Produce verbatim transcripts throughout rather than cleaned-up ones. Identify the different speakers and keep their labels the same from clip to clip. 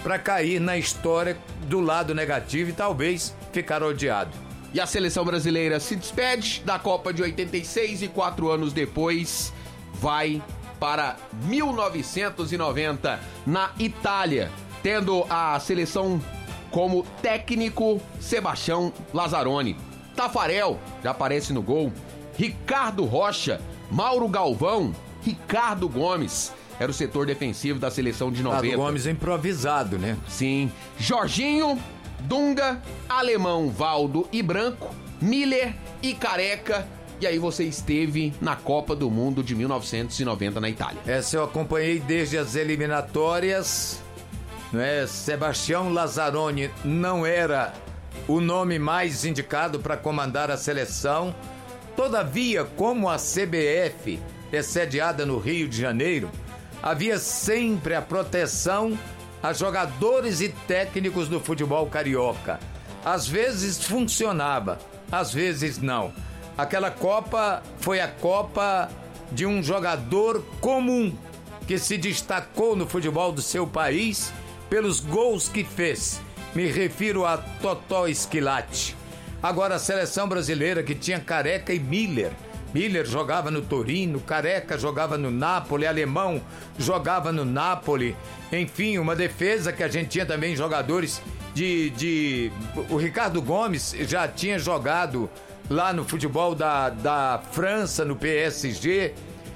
Speaker 1: para cair na história do lado negativo e talvez ficar odiado.
Speaker 2: E a seleção brasileira se despede da Copa de oitenta e seis e quatro anos depois vai para mil novecentos e noventa na Itália, tendo a seleção como técnico Sebastião Lazzaroni. Tafarel já aparece no gol, Ricardo Rocha, Mauro Galvão, Ricardo Gomes. Era o setor defensivo da seleção de noventa.
Speaker 1: Ricardo Gomes improvisado, né?
Speaker 2: Sim. Jorginho, Dunga, Alemão, Valdo e Branco, Miller e Careca. E aí você esteve na Copa do Mundo de mil novecentos e noventa na Itália.
Speaker 1: Essa eu acompanhei desde as eliminatórias. Não é? Sebastião Lazzaroni não era o nome mais indicado para comandar a seleção. Todavia, como a C B F é sediada no Rio de Janeiro, havia sempre a proteção a jogadores e técnicos do futebol carioca. Às vezes funcionava, às vezes não. Aquela Copa foi a Copa de um jogador comum que se destacou no futebol do seu país pelos gols que fez. Me refiro a Totó Schillaci. Agora a seleção brasileira que tinha Careca e Miller. Miller jogava no Torino, Careca jogava no Napoli, Alemão jogava no Napoli. Enfim, uma defesa que a gente tinha também jogadores de... de... O Ricardo Gomes já tinha jogado lá no futebol da, da França, no P S G.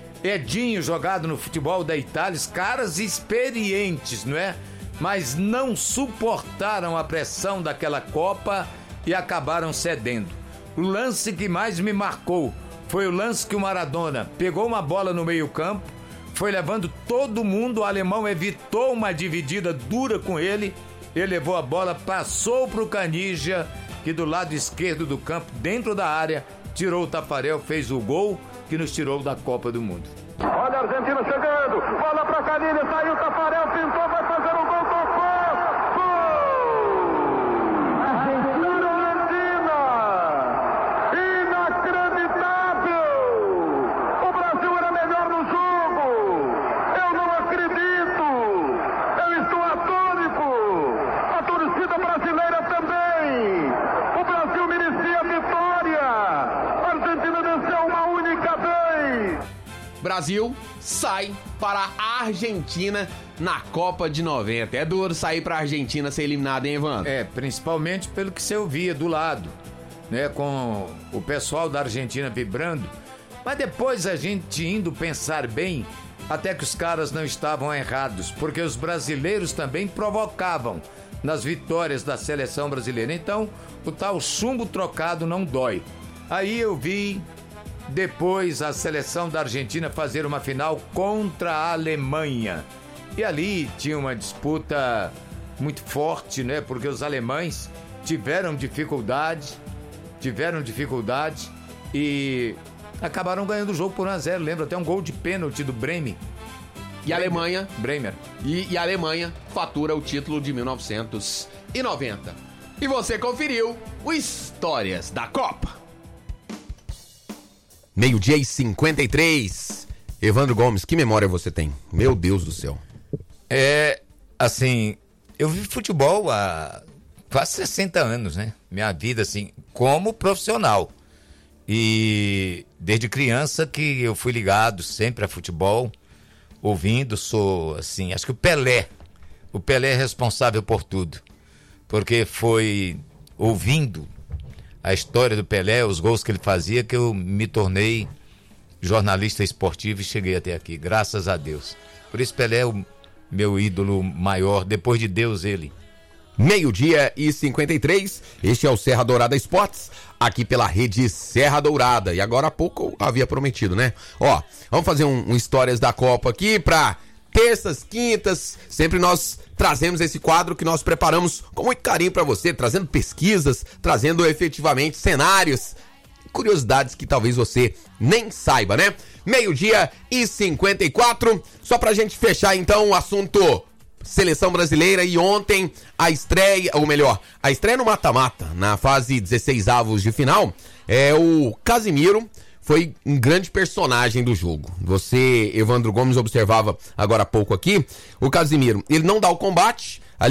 Speaker 1: Edinho jogado no futebol da Itália. Os caras experientes, não é? Mas não suportaram a pressão daquela Copa e acabaram cedendo. O lance que mais me marcou foi o lance que o Maradona pegou uma bola no meio-campo, foi levando todo mundo, o alemão evitou uma dividida dura com ele, ele levou a bola, passou pro Canija, que do lado esquerdo do campo, dentro da área, tirou o Tafarel, fez o gol que nos tirou da Copa do Mundo.
Speaker 3: Olha a Argentina chegando, bola pra Canija, saiu o Tafarel, pintou, vai fazer um gol, tocou!
Speaker 2: Brasil sai para a Argentina na Copa de noventa. É duro sair para a Argentina ser eliminado, hein, Evandro?
Speaker 1: É, principalmente pelo que você ouvia do lado, né, com o pessoal da Argentina vibrando. Mas depois a gente indo pensar bem, até que os caras não estavam errados, porque os brasileiros também provocavam nas vitórias da seleção brasileira. Então, o tal chumbo trocado não dói. Aí eu vi depois a seleção da Argentina fazer uma final contra a Alemanha. E ali tinha uma disputa muito forte, né? Porque os alemães tiveram dificuldade, tiveram dificuldade e acabaram ganhando o jogo por um a zero. Lembra até um gol de pênalti do Bremen.
Speaker 2: E a Alemanha,
Speaker 1: Bremer.
Speaker 2: E, e a Alemanha fatura o título de mil novecentos e noventa. E você conferiu o Histórias da Copa.
Speaker 4: Meio-dia e cinquenta e três. Evandro Gomes, que memória você tem? Meu Deus do céu.
Speaker 1: É, assim, eu vi futebol há quase sessenta anos, né? Minha vida, assim, como profissional. E desde criança que eu fui ligado sempre a futebol, ouvindo, sou, assim, acho que o Pelé, o Pelé é responsável por tudo. Porque foi ouvindo a história do Pelé, os gols que ele fazia, que eu me tornei jornalista esportivo e cheguei até aqui, graças a Deus. Por isso Pelé é o meu ídolo maior, depois de Deus, ele.
Speaker 4: Meio-dia e cinquenta e três, este é o Serra Dourada Esportes, aqui pela rede Serra Dourada. E agora há pouco eu havia prometido, né? Ó, vamos fazer um, um Histórias da Copa aqui pra terças, quintas, sempre nós trazemos esse quadro que nós preparamos com muito carinho pra você, trazendo pesquisas, trazendo efetivamente cenários, curiosidades que talvez você nem saiba, né? Meio-dia e cinquenta e quatro, só pra gente fechar então o assunto Seleção Brasileira. E ontem a estreia, ou melhor, a estreia no mata-mata, na fase dezesseis avos de final, é o Casimiro. Foi um grande personagem do jogo. Você, Evandro Gomes, observava agora há pouco aqui. O Casimiro, ele não dá o combate,